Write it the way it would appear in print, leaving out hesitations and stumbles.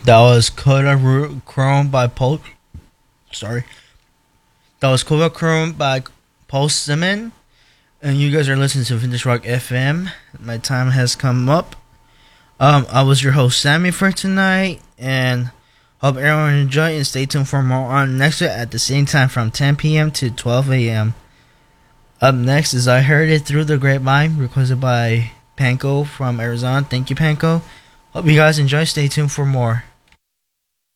That was Chrome by Paul. Sorry. That was Chrome by Paul Simon. And you guys are listening to Vintage Rock FM. My time has come up. I was your host, Sammy, for tonight. And hope everyone enjoy and stay tuned for more on next week at the same time from 10 p.m. to 12 a.m. Up next is I Heard It Through the Grapevine, requested by Panko from Arizona. Thank you, Panko. Hope you guys enjoy. Stay tuned for more.